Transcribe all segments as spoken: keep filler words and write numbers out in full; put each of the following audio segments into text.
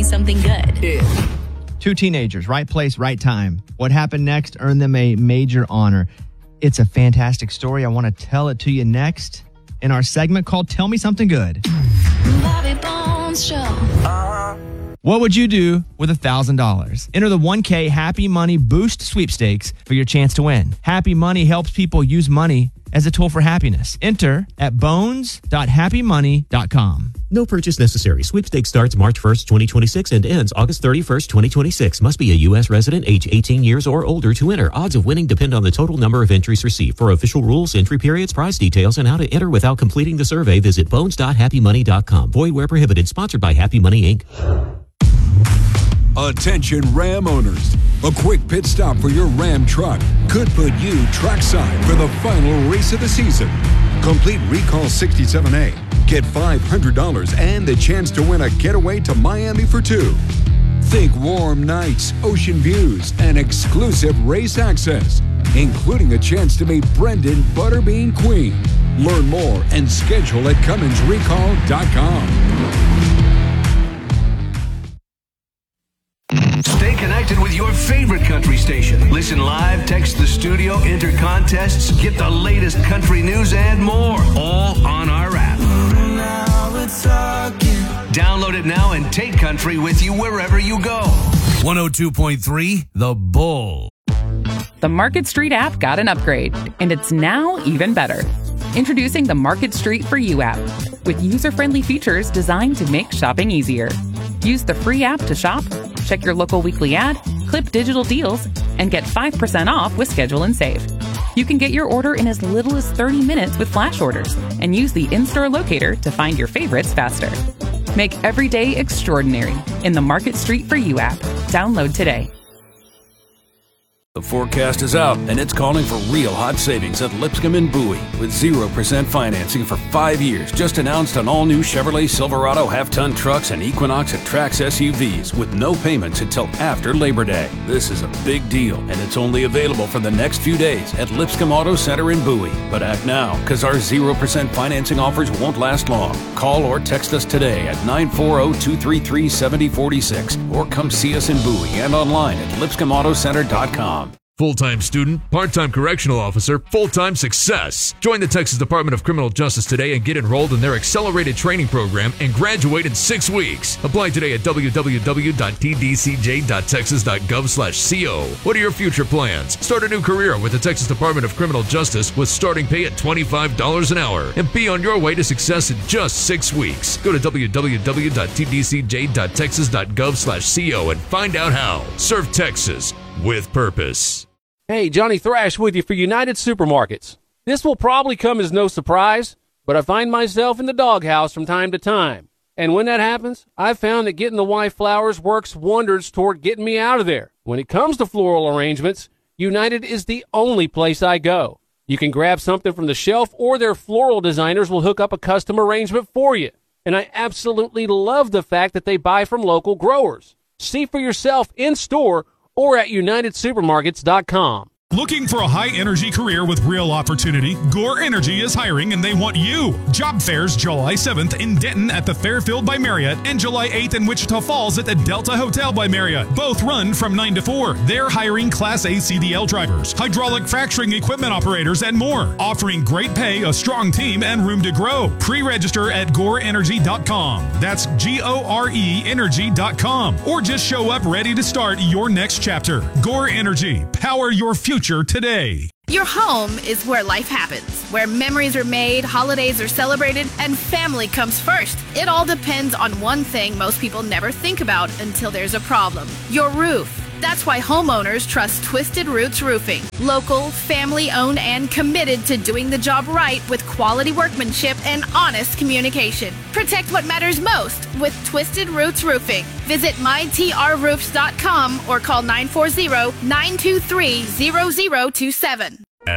Me Something Good. Yeah. Two teenagers, right place, right time. What happened next earned them a major honor. It's a fantastic story. I want to tell it to you next in our segment called Tell Me Something Good. Bobby Bones Show. What would you do with one thousand dollars? Enter the one K Happy Money Boost Sweepstakes for your chance to win. Happy Money helps people use money as a tool for happiness. Enter at bones dot happy money dot com. No purchase necessary. Sweepstakes starts March first, twenty twenty-six and ends August thirty-first, twenty twenty-six. Must be a U S resident, age eighteen years or older to enter. Odds of winning depend on the total number of entries received. For official rules, entry periods, prize details, and how to enter without completing the survey, visit bones dot happy money dot com. Void where prohibited. Sponsored by Happy Money, Incorporated. Attention Ram owners. A quick pit stop for your Ram truck could put you trackside for the final race of the season. Complete Recall sixty-seven A. Get five hundred dollars and the chance to win a getaway to Miami for two. Think warm nights, ocean views, and exclusive race access, including a chance to meet Brendan Butterbean Queen. Learn more and schedule at Cummins Recall dot com. Stay connected with your favorite country station. Listen live, text the studio, enter contests, get the latest country news and more, all on our app. Download it now and take country with you wherever you go. one oh two point three The Bull. The Market Street app got an upgrade, and it's now even better. Introducing the Market Street for You app, with user-friendly features designed to make shopping easier. Use the free app to shop, check your local weekly ad, clip digital deals, and get five percent off with Schedule and Save. You can get your order in as little as thirty minutes with flash orders, and use the in-store locator to find your favorites faster. Make every day extraordinary in the Market Street for You app. Download today. The forecast is out, and it's calling for real hot savings at Lipscomb and Bowie with zero percent financing for five years. Just announced an all-new Chevrolet Silverado half-ton trucks and Equinox and Trax S U Vs with no payments until after Labor Day. This is a big deal, and it's only available for the next few days at Lipscomb Auto Center in Bowie. But act now, because our zero percent financing offers won't last long. Call or text us today at nine four zero, two three three, seven zero four six or come see us in Bowie and online at lipscomb auto center dot com. Full-time student, part-time correctional officer, full-time success. Join the Texas Department of Criminal Justice today and get enrolled in their accelerated training program and graduate in six weeks. Apply today at w w w dot t d c j dot texas dot gov slash co. What are your future plans? Start a new career with the Texas Department of Criminal Justice with starting pay at twenty-five dollars an hour and be on your way to success in just six weeks. Go to w w w dot t d c j dot texas dot gov slash co and find out how. Serve Texas with purpose. Hey, Johnny Thrash with you for United Supermarkets. This will probably come as no surprise, but I find myself in the doghouse from time to time. And when that happens, I've found that getting the wife flowers works wonders toward getting me out of there. When it comes to floral arrangements, United is the only place I go. You can grab something from the shelf, or their floral designers will hook up a custom arrangement for you. And I absolutely love the fact that they buy from local growers. See for yourself in store or at united supermarkets dot com. Looking for a high-energy career with real opportunity? Gore Energy is hiring and they want you. Job fairs July seventh in Denton at the Fairfield by Marriott and July eighth in Wichita Falls at the Delta Hotel by Marriott. Both run from nine to four. They're hiring Class A C D L drivers, hydraulic fracturing equipment operators, and more. Offering great pay, a strong team, and room to grow. Pre-register at gore energy dot com. That's G O R E energy dot com. Or just show up ready to start your next chapter. Gore Energy. Power your future today. Your home is where life happens, where memories are made, holidays are celebrated, and family comes first. It all depends on one thing most people never think about until there's a problem: your roof. That's why homeowners trust Twisted Roots Roofing. Local, family-owned, and committed to doing the job right with quality workmanship and honest communication. Protect what matters most with Twisted Roots Roofing. Visit my t r roofs dot com or call nine four zero, nine two three, zero zero two seven. As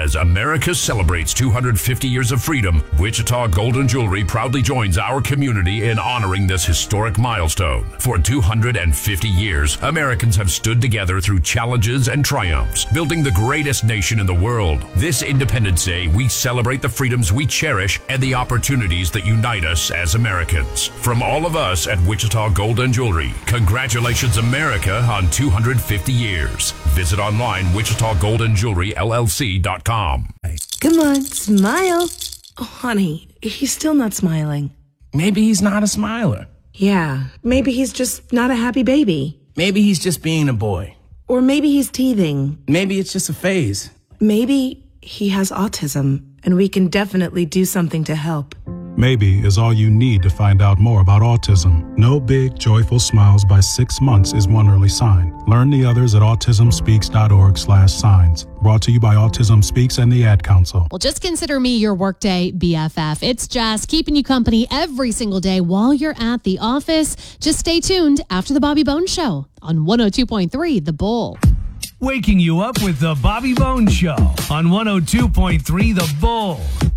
As America celebrates two hundred fifty years of freedom, Wichita Gold and Jewelry proudly joins our community in honoring this historic milestone. For two hundred fifty years, Americans have stood together through challenges and triumphs, building the greatest nation in the world. This Independence Day, we celebrate the freedoms we cherish and the opportunities that unite us as Americans. From all of us at Wichita Gold and Jewelry, congratulations, America, on two hundred fifty years. Visit online, wichita gold and jewelry l l c dot com. Come on, smile. Oh, honey, he's still not smiling. Maybe he's not a smiler. Yeah, maybe he's just not a happy baby. Maybe he's just being a boy. Or maybe he's teething. Maybe it's just a phase. Maybe he has autism, and we can definitely do something to help. Maybe is all you need to find out more about autism. No big, joyful smiles by six months is one early sign. Learn the others at autism speaks dot org slash signs. Brought to you by Autism Speaks and the Ad Council. Well, just consider me your workday B F F. It's Jess, keeping you company every single day while you're at the office. Just stay tuned after the Bobby Bones Show on one oh two point three The Bull. Waking you up with the Bobby Bones Show on one oh two point three The Bull.